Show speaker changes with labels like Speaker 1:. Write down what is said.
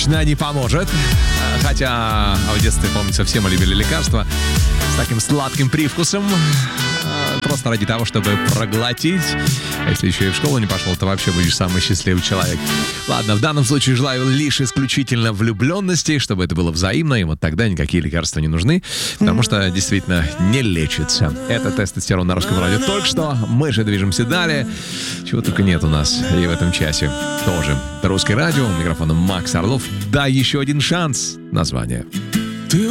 Speaker 1: точно не поможет. Хотя в детстве, помнится, все мы любили лекарства с таким сладким привкусом. Просто ради того, чтобы проглотить. А если еще и в школу не пошел, то вообще будешь самый счастливый человек. Ладно, в данном случае желаю лишь исключительно влюбленности, чтобы это было взаимно, и вот тогда никакие лекарства не нужны, потому что действительно не лечится. Это «Тестостерон» на Русском радио. Только что мы же движемся далее. Чего только нет у нас и в этом часе. Тоже Русское радио, у микрофона Макс Орлов. Да, еще один шанс. Название.